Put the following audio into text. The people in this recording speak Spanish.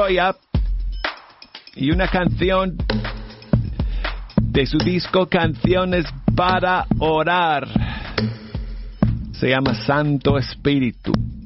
y una canción de su disco Canciones para Orar. Se llama Santo Espíritu.